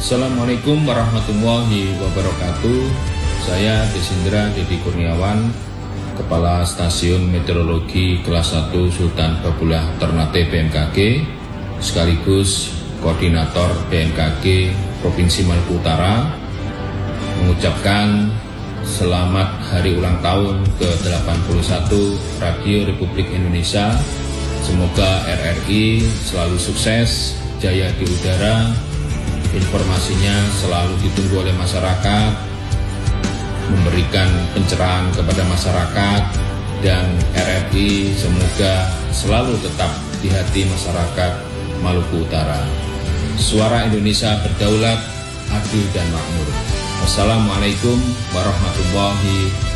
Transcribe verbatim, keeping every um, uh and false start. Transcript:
Assalamualaikum warahmatullahi wabarakatuh. Saya Desindra Dedi Kurniawan, Kepala Stasiun Meteorologi Kelas satu Sultan Babulah Ternate B M K G, sekaligus Koordinator B M K G Provinsi Maluku Utara, mengucapkan selamat hari ulang tahun ke delapan puluh satu Radio Republik Indonesia. Semoga R R I selalu sukses, jaya di udara, informasinya selalu ditunggu oleh masyarakat, memberikan pencerahan kepada masyarakat, dan R R I semoga selalu tetap di hati masyarakat Maluku Utara. Suara Indonesia berdaulat, adil dan makmur. Wassalamualaikum warahmatullahi wabarakatuh.